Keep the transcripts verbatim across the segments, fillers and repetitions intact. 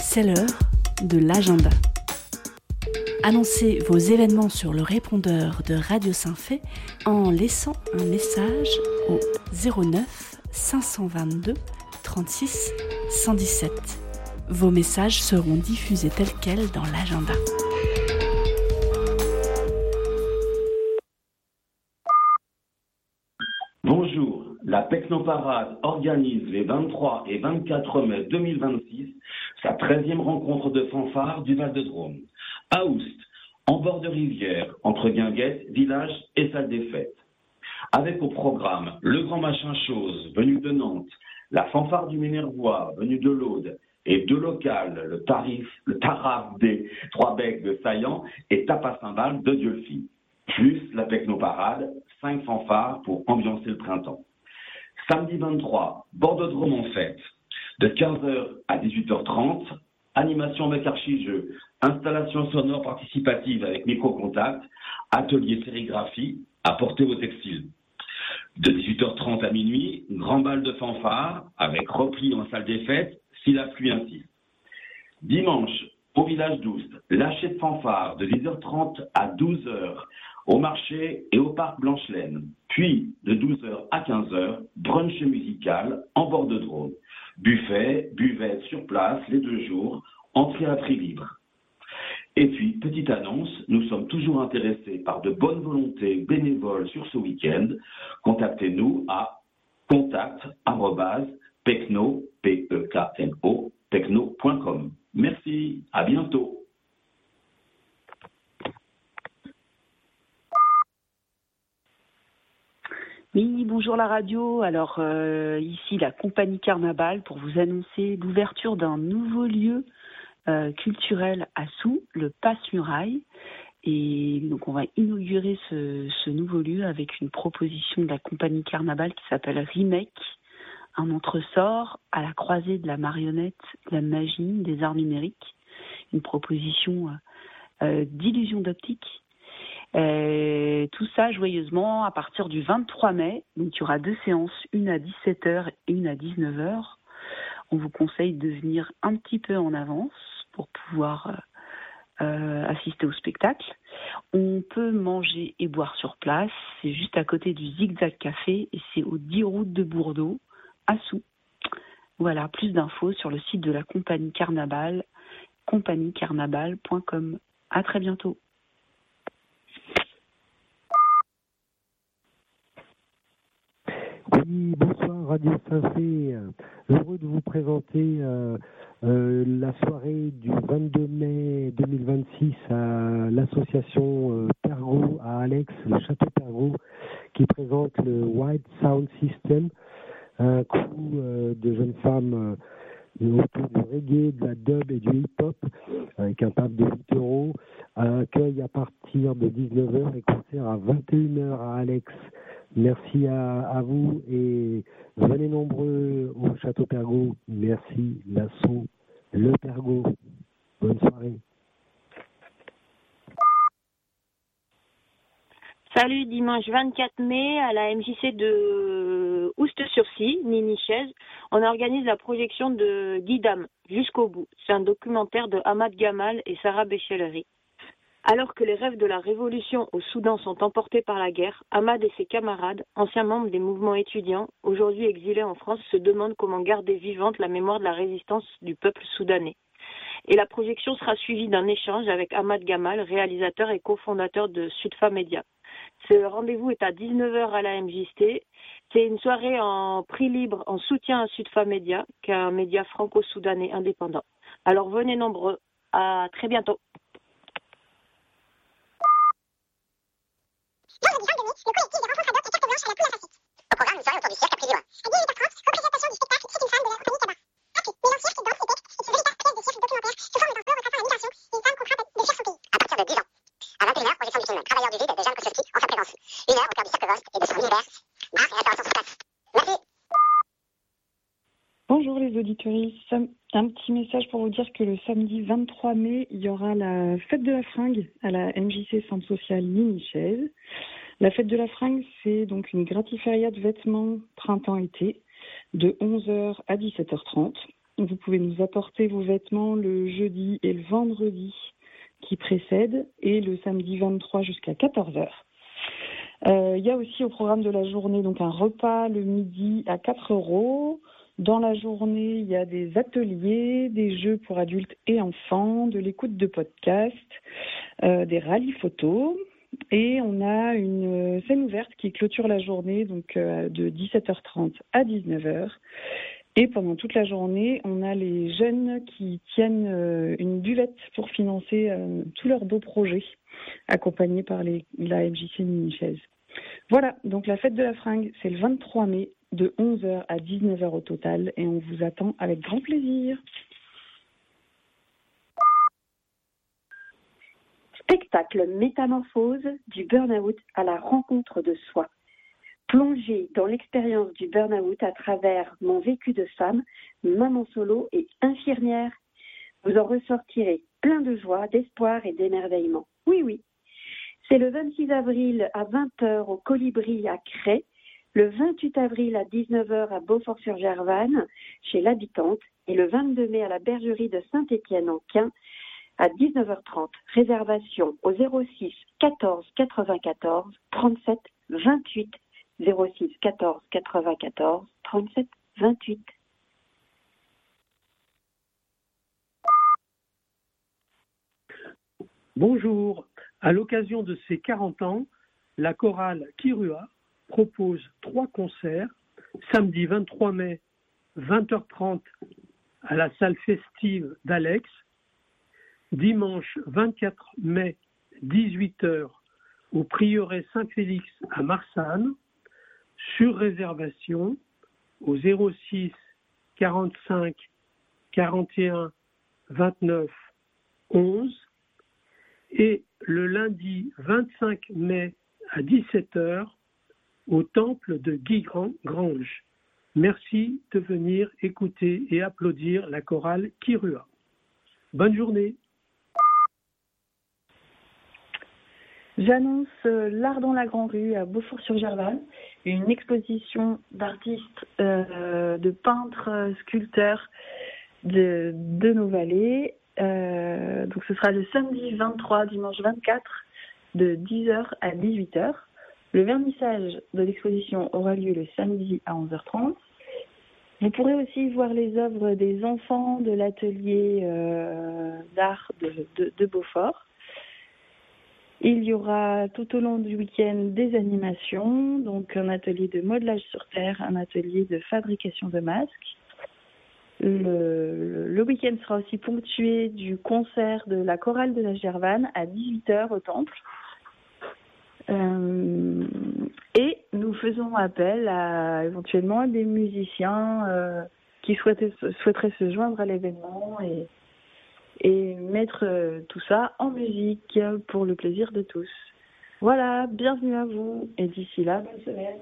C'est l'heure de l'agenda. Annoncez vos événements sur le répondeur de Radio Saint-Fé en laissant un message au zéro neuf cinq cent vingt-deux trente-six cent dix-sept. Vos messages seront diffusés tels quels dans l'agenda. Bonjour, la Pecnoparade organise les vingt-trois et vingt-quatre mai deux mille vingt-six sa treizième rencontre de fanfare du Val-de-Drôme. À Oust, en bord de rivière, entre Guinguette, village et salle des fêtes. Avec au programme le Grand Machin Chose, venu de Nantes, la fanfare du Minervois, venue de l'Aude, et deux locales, le tarif, le taraf des Trois Becs de Saillant et Tapas-Cymbales de Dieulfi. Plus la Pecnoparade, cinq fanfares pour ambiancer le printemps. Samedi vingt-trois, Bordodrome en fête, de quinze heures à dix-huit heures trente, animation avec archi-jeux, installation sonore participative avec micro-contact, atelier sérigraphie, apporté au textile. De dix-huit heures trente à minuit, grand bal de fanfare avec repli en salle des fêtes si la pluie insiste. Dimanche, au village d'Oust, lâcher de fanfare de dix heures trente à douze heures au marché et au parc Blanche-Laine. Puis, de douze heures à quinze heures, brunch musical en bord de Drôme. Buffet, buvette sur place les deux jours, entrée à prix libre. Et puis, petite annonce, nous sommes toujours intéressés par de bonnes volontés bénévoles sur ce week-end. Contactez-nous à contact arobase pecno, P E K N O, pecno point com. Merci, à bientôt. Oui, bonjour la radio. Alors euh, ici la compagnie Carnaval pour vous annoncer l'ouverture d'un nouveau lieu euh, culturel à Soult, le Passe-Muraille. Et donc on va inaugurer ce, ce nouveau lieu avec une proposition de la compagnie Carnaval qui s'appelle Remake, un entresort à la croisée de la marionnette, de la magie, des arts numériques. Une proposition euh, d'illusion d'optique. Euh, tout ça joyeusement à partir du vingt-trois mai. Donc il y aura deux séances, une à dix-sept heures et une à dix-neuf heures. On vous conseille de venir un petit peu en avance pour pouvoir euh, assister au spectacle. On peut manger et boire sur place. C'est juste à côté du Zigzag Café et c'est aux dix routes de Bourdeau, à Soult. Voilà, plus d'infos sur le site de la compagnie Carnaval, compagnie carnaval point com. À très bientôt. Oui, bonsoir Radio Saint-Fé. Heureux de vous présenter euh, euh, la soirée du vingt-deux mai deux mille vingt-six à l'association euh, Pergaud à Alex, le château Pergaud, qui présente le White Sound System, un crew euh, de jeunes femmes euh, autour du reggae, de la dub et du hip-hop, avec un pape de huit euros, accueil à partir de dix-neuf heures et concert à vingt et une heures à Alex. Merci à, à vous et venez nombreux au Château Pergaud. Merci, l'assaut, le Pergaud. Bonne soirée. Salut, dimanche vingt-quatre mai à la M J C de Oust-sur-Scie, Nini-Chaise, on organise la projection de Guidam, Jusqu'au bout. C'est un documentaire de Ahmad Gamal et Sarah Béchellery. Alors que les rêves de la révolution au Soudan sont emportés par la guerre, Ahmad et ses camarades, anciens membres des mouvements étudiants, aujourd'hui exilés en France, se demandent comment garder vivante la mémoire de la résistance du peuple soudanais. Et la projection sera suivie d'un échange avec Ahmad Gamal, réalisateur et cofondateur de Sudfa Media. Ce rendez-vous est à dix-neuf heures à la M J C. C'est une soirée en prix libre en soutien à Sudfa Media, qui est un média franco-soudanais indépendant. Alors venez nombreux. À très bientôt. Vendredi vingt-deux mai, le collectif des rencontres ad hoc et carte blanche à la poule à facette. Au programme, une soirée autour du cirque à prix libre. À dix-huit heures trente, représentation du spectacle C'est une femme de la compagnie Tabac. Appelé Mélange cirque, danse et texte est une véritable pièce de cirque documentaire sous forme d'un sport retraçant la migration d'une femme contrainte de fuir son pays. À partir de dix ans. À vingt et une heures, projection du film Travailleurs du vide de Jeanne Kosowski en sa présence. Une heure au cœur du cirque Vost et de son univers. Art et restauration sur place. Merci. Bonjour les auditeuristes, un petit message pour vous dire que le samedi vingt-trois mai, il y aura la fête de la fringue à la M J C Centre Social Nini-Chaise. La fête de la fringue, c'est donc une gratiféria de vêtements printemps-été de onze heures à dix-sept heures trente. Vous pouvez nous apporter vos vêtements le jeudi et le vendredi qui précèdent et le samedi vingt-trois jusqu'à quatorze heures. Euh, il y a aussi au programme de la journée donc un repas le midi à quatre euros. Dans la journée, il y a des ateliers, des jeux pour adultes et enfants, de l'écoute de podcasts, euh, des rallyes photos. Et on a une scène ouverte qui clôture la journée donc euh, de dix-sept heures trente à dix-neuf heures. Et pendant toute la journée, on a les jeunes qui tiennent euh, une buvette pour financer euh, tous leurs beaux projets, accompagnés par les, la M J C Mini-Chaise. Voilà, donc la fête de la fringue, c'est le vingt-trois mai, de onze heures à dix-neuf heures au total, et on vous attend avec grand plaisir. Spectacle métamorphose du burn-out à la rencontre de soi. Plongez dans l'expérience du burn-out à travers mon vécu de femme, maman solo et infirmière. Vous en ressortirez plein de joie, d'espoir et d'émerveillement. Oui, oui. C'est le vingt-six avril à vingt heures au Colibri à Crest, le vingt-huit avril à dix-neuf heures à Beaufort-sur-Gervanne, chez l'habitante, et le vingt-deux mai à la bergerie de Saint-Étienne-en-Quint, à dix-neuf heures trente. Réservation au zéro six quatorze quatre-vingt-quatorze trente-sept vingt-huit. zéro six quatorze quatre-vingt-quatorze trente-sept vingt-huit. Bonjour. À l'occasion de ses quarante ans, la chorale Kirua propose trois concerts, samedi vingt-trois mai, vingt heures trente à la salle festive d'Alex, dimanche vingt-quatre mai, dix-huit heures au prieuré Saint-Félix à Marsanne, sur réservation au zéro six quarante-cinq quarante et un vingt-neuf onze, et le lundi vingt-cinq mai à dix-sept heures au temple de Guy Grange. Merci de venir écouter et applaudir la chorale Kirua. Bonne journée. J'annonce l'Art dans la Grande Rue à Beaufort-sur-Gervanne, une exposition d'artistes, euh, de peintres, sculpteurs de, de nos vallées. Euh, donc ce sera le samedi vingt-trois, dimanche vingt-quatre, de dix heures à dix-huit heures. Le vernissage de l'exposition aura lieu le samedi à onze heures trente. Vous pourrez aussi voir les œuvres des enfants de l'atelier euh, d'art de, de, de Beaufort. Il y aura tout au long du week-end des animations, donc un atelier de modelage sur terre, un atelier de fabrication de masques. Le, le week-end sera aussi ponctué du concert de la chorale de la Gervanne à dix-huit heures au temple. Euh, et nous faisons appel à éventuellement des musiciens euh, qui souhaitaient, souhaiteraient se joindre à l'événement et, et mettre euh, tout ça en musique pour le plaisir de tous. Voilà, bienvenue à vous et d'ici là, bonne semaine.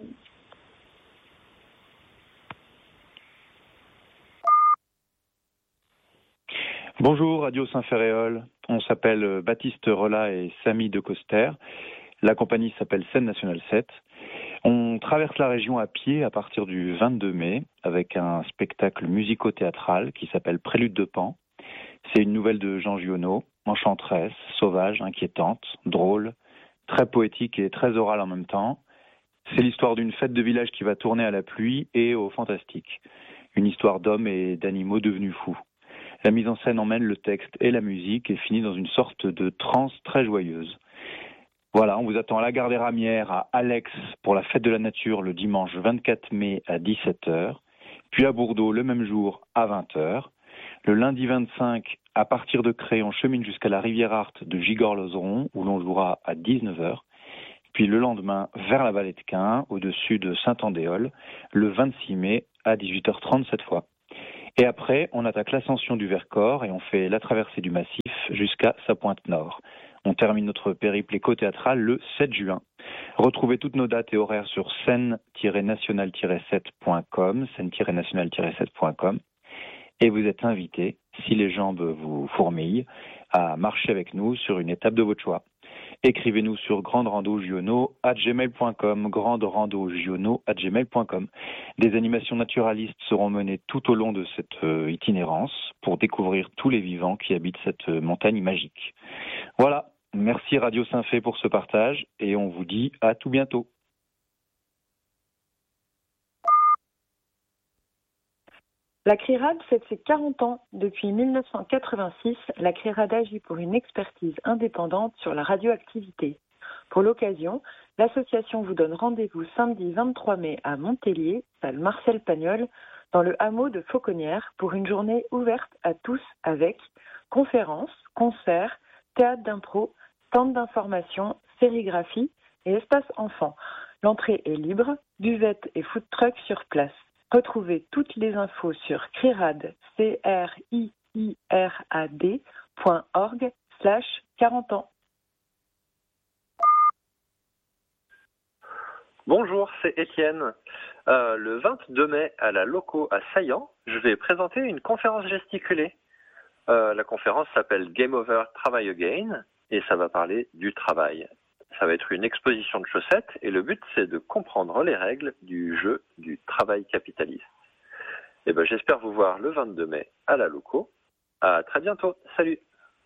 Bonjour, Radio Saint-Ferréol. On s'appelle Baptiste Relat et Samy de Coster. La compagnie s'appelle Scène Nationale sept. On traverse la région à pied à partir du vingt-deux mai avec un spectacle musico-théâtral qui s'appelle Prélude de Pan. C'est une nouvelle de Jean Giono, enchanteresse, sauvage, inquiétante, drôle, très poétique et très orale en même temps. C'est l'histoire d'une fête de village qui va tourner à la pluie et au fantastique. Une histoire d'hommes et d'animaux devenus fous. La mise en scène emmène le texte et la musique et finit dans une sorte de transe très joyeuse. Voilà, on vous attend à la gare des Ramières, à Alex, pour la fête de la nature le dimanche vingt-quatre mai à dix-sept heures, puis à Bourdeaux le même jour à vingt heures. Le lundi vingt-cinq, à partir de Cré, on chemine jusqu'à la rivière Art de Gigord-Lozeron, où l'on jouera à dix-neuf heures. Puis le lendemain, vers la vallée de Quin, au-dessus de Saint-Andéol, le vingt-six mai à dix-huit heures trente cette fois. Et après, on attaque l'ascension du Vercors et on fait la traversée du massif jusqu'à sa pointe nord. On termine notre périple éco-théâtral le sept juin. Retrouvez toutes nos dates et horaires sur scène national sept point com, scène national sept point com. Et vous êtes invités, si les jambes vous fourmillent, à marcher avec nous sur une étape de votre choix. Écrivez-nous sur granderandogiono arobase gmail point com, granderandogiono arobase gmail point com. Des animations naturalistes seront menées tout au long de cette euh, itinérance pour découvrir tous les vivants qui habitent cette euh, montagne magique. Voilà, merci Radio Saint-Fé pour ce partage et on vous dit à tout bientôt. La CRIRAD fête ses quarante ans. Depuis mille neuf cent quatre-vingt-six, la CRIRAD agit pour une expertise indépendante sur la radioactivité. Pour l'occasion, l'association vous donne rendez-vous samedi vingt-trois mai à Montpellier, salle Marcel Pagnol, dans le hameau de Fauconnières, pour une journée ouverte à tous avec conférences, concerts, théâtre d'impro, stand d'information, sérigraphie et espace enfants. L'entrée est libre, buvette et food truck sur place. Retrouvez toutes les infos sur criraad, c r i i r a d point org slash quarante ans. Bonjour, c'est Étienne. Euh, le vingt-deux mai, à la Loco à Saillant, je vais présenter une conférence gesticulée. Euh, la conférence s'appelle Game Over, Travail Again, et ça va parler du travail. Ça va être une exposition de chaussettes, et le but, c'est de comprendre les règles du jeu du travail capitaliste. Et ben, j'espère vous voir le vingt-deux mai à la Loco. À très bientôt. Salut.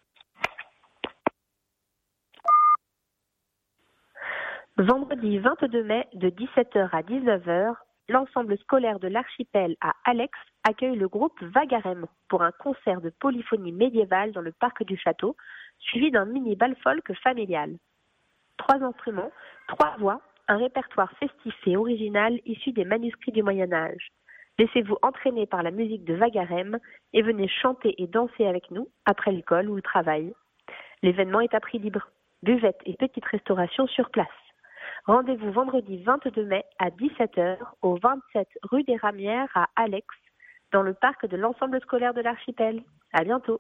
Vendredi vingt-deux mai, de dix-sept heures à dix-neuf heures, l'ensemble scolaire de l'archipel à Alex accueille le groupe Vagarem pour un concert de polyphonie médiévale dans le parc du château, suivi d'un mini-bal folk familial. Trois instruments, trois voix, un répertoire festif et original issu des manuscrits du Moyen-Âge. Laissez-vous entraîner par la musique de Vagarem et venez chanter et danser avec nous après l'école ou le travail. L'événement est à prix libre. Buvette et petite restauration sur place. Rendez-vous vendredi vingt-deux mai à dix-sept heures au vingt-sept rue des Ramières à Alex, dans le parc de l'ensemble scolaire de l'archipel. À bientôt.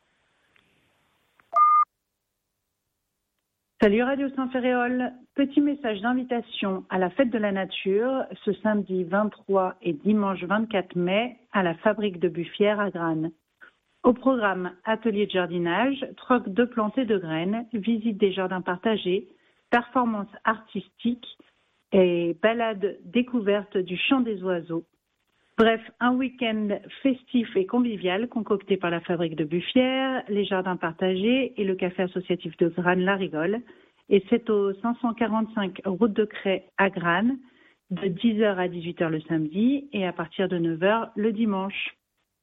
Salut Radio Saint-Ferréol, petit message d'invitation à la fête de la nature ce samedi vingt-trois et dimanche vingt-quatre mai à la fabrique de Buffière à Granes. Au programme atelier de jardinage, troc de plantes et de graines, visite des jardins partagés, performances artistiques et balade découverte du chant des oiseaux. Bref, un week-end festif et convivial concocté par la fabrique de Buffière, les jardins partagés et le café associatif de Granes-la Rigole. Et c'est au cinq cent quarante-cinq route de Cray à Granes, de dix heures à dix-huit heures le samedi et à partir de neuf heures le dimanche.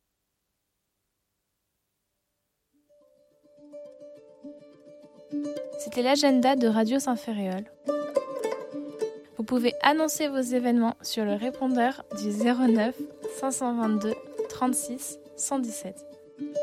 C'était l'agenda de Radio Saint-Ferréol. Vous pouvez annoncer vos événements sur le répondeur du zéro neuf cinq cent vingt-deux trente-six cent dix-sept.